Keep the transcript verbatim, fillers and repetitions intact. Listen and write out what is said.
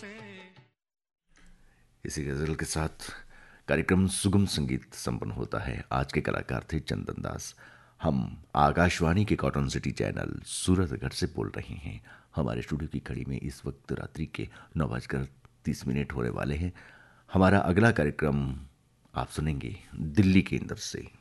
इसी गजल के साथ कार्यक्रम सुगम संगीत संपन्न होता है। आज के कलाकार थे चंदन दास। हम आकाशवाणी के कॉटन सिटी चैनल सूरतगढ़ से बोल रहे हैं। हमारे स्टूडियो की घड़ी में इस वक्त रात्रि के नौ बजकर तीस मिनट होने वाले हैं। हमारा अगला कार्यक्रम आप सुनेंगे दिल्ली केंद्र से।